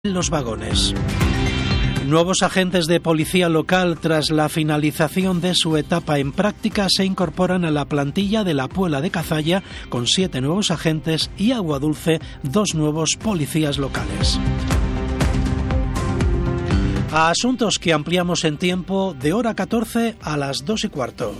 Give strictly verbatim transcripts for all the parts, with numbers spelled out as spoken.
los vagones. Nuevos agentes de policía local, tras la finalización de su etapa en práctica, se incorporan a la plantilla de la Puebla de Cazalla con siete nuevos agentes y Aguadulce dos nuevos policías locales. A asuntos que ampliamos en tiempo de hora catorce a las dos y cuarto.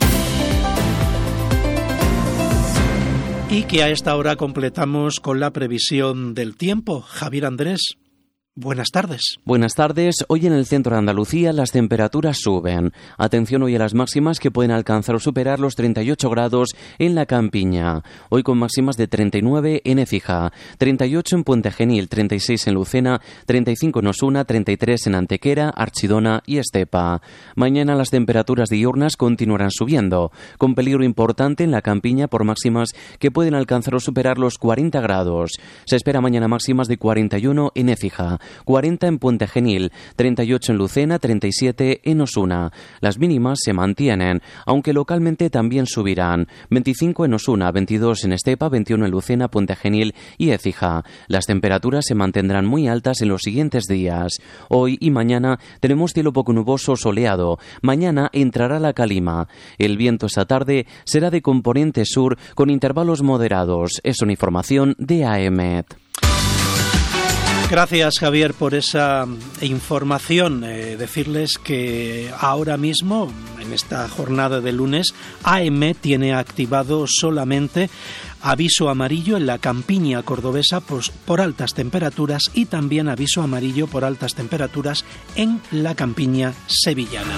Y que a esta hora completamos con la previsión del tiempo. Javier Andrés. Buenas tardes. Buenas tardes. Hoy en el centro de Andalucía las temperaturas suben. Atención hoy a las máximas que pueden alcanzar o superar los treinta y ocho grados en la Campiña. Hoy con máximas de treinta y nueve en Écija, treinta y ocho en Puente Genil, treinta y seis en Lucena, treinta y cinco en Osuna, treinta y tres en Antequera, Archidona y Estepa. Mañana las temperaturas diurnas continuarán subiendo, con peligro importante en la Campiña por máximas que pueden alcanzar o superar los cuarenta grados. Se espera mañana máximas de cuarenta y uno en Écija, cuarenta en Puente Genil, treinta y ocho en Lucena, treinta y siete en Osuna. Las mínimas se mantienen, aunque localmente también subirán. veinticinco en Osuna, veintidós en Estepa, veintiuno en Lucena, Puente Genil y Écija. Las temperaturas se mantendrán muy altas en los siguientes días. Hoy y mañana tenemos cielo poco nuboso soleado. Mañana entrará la calima. El viento esta tarde será de componente sur con intervalos moderados. Es una información de A E M E T. Gracias, Javier, por esa información. Eh, decirles que ahora mismo, en esta jornada de lunes, A E M E T tiene activado solamente aviso amarillo en la Campiña cordobesa por, por altas temperaturas y también aviso amarillo por altas temperaturas en la Campiña sevillana.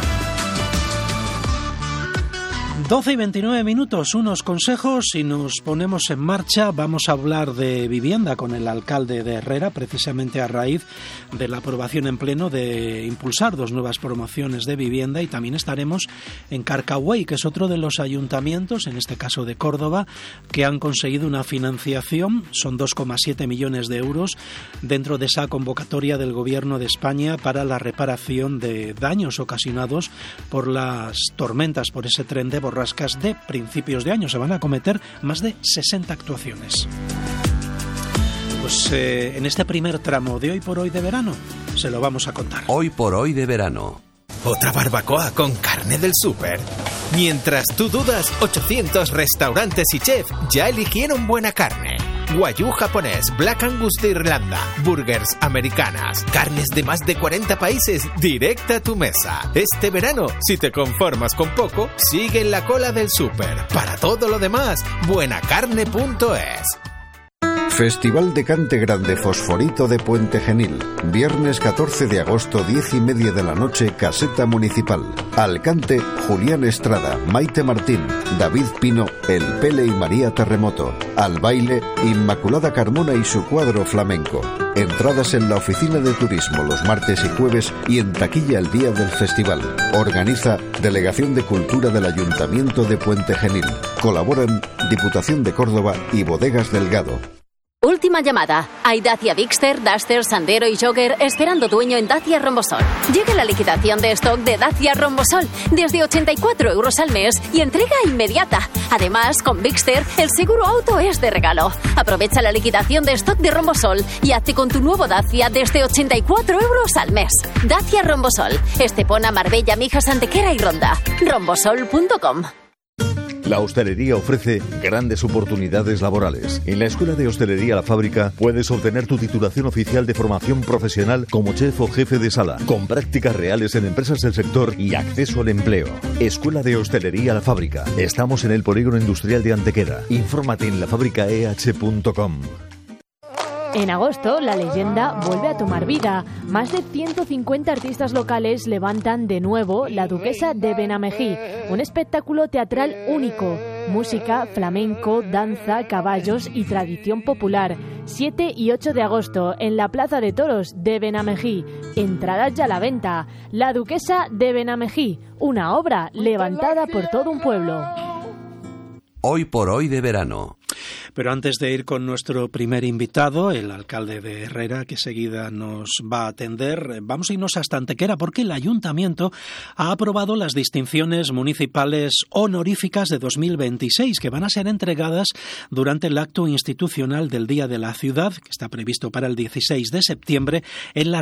doce y veintinueve minutos, unos consejos y nos ponemos en marcha. Vamos a hablar de vivienda con el alcalde de Herrera, precisamente a raíz de la aprobación en pleno de impulsar dos nuevas promociones de vivienda, y también estaremos en Carcagüey, que es otro de los ayuntamientos, en este caso de Córdoba, que han conseguido una financiación, son dos coma siete millones de euros, dentro de esa convocatoria del Gobierno de España para la reparación de daños ocasionados por las tormentas, por ese tren de borrascas de principios de año. Se van a acometer más de sesenta actuaciones. Pues eh, en este primer tramo de Hoy por Hoy de verano se lo vamos a contar. Hoy por Hoy de verano. ¿Otra barbacoa con carne del súper? Mientras tú dudas, ochocientos restaurantes y chef ya eligieron buena carne. Wagyu japonés, Black Angus de Irlanda, burgers americanas, carnes de más de cuarenta países, directa a tu mesa. Este verano, si te conformas con poco, sigue en la cola del súper. Para todo lo demás, buenacarne punto es. Festival de Cante Grande Fosforito de Puente Genil. Viernes catorce de agosto, diez y media de la noche, Caseta Municipal. Al cante, Julián Estrada, Maite Martín, David Pino, El Pele y María Terremoto. Al baile, Inmaculada Carmona y su cuadro flamenco. Entradas en la oficina de turismo los martes y jueves y en taquilla el día del festival. Organiza Delegación de Cultura del Ayuntamiento de Puente Genil. Colaboran Diputación de Córdoba y Bodegas Delgado. Última llamada. Hay Dacia Bigster, Duster, Sandero y Jogger esperando dueño en Dacia Rombosol. Llega la liquidación de stock de Dacia Rombosol desde ochenta y cuatro euros al mes y entrega inmediata. Además, con Bigster, el seguro auto es de regalo. Aprovecha la liquidación de stock de Rombosol y hazte con tu nuevo Dacia desde ochenta y cuatro euros al mes. Dacia Rombosol. Estepona, Marbella, Mijas, Antequera y Ronda. rombosol punto com. La hostelería ofrece grandes oportunidades laborales. En la Escuela de Hostelería La Fábrica puedes obtener tu titulación oficial de formación profesional como chef o jefe de sala, con prácticas reales en empresas del sector y acceso al empleo. Escuela de Hostelería La Fábrica. Estamos en el Polígono Industrial de Antequera. Infórmate en la fábrica e h punto com. En agosto, la leyenda vuelve a tomar vida. Más de ciento cincuenta artistas locales levantan de nuevo La Duquesa de Benamejí, un espectáculo teatral único. Música, flamenco, danza, caballos y tradición popular. siete y ocho de agosto, en la Plaza de Toros de Benamejí. Entradas ya a la venta. La Duquesa de Benamejí, una obra levantada por todo un pueblo. Hoy por Hoy de verano. Pero antes de ir con nuestro primer invitado, el alcalde de Herrera, que seguida nos va a atender, vamos a irnos hasta Antequera porque el ayuntamiento ha aprobado las distinciones municipales honoríficas de dos mil veintiséis que van a ser entregadas durante el acto institucional del Día de la Ciudad, que está previsto para el dieciséis de septiembre en la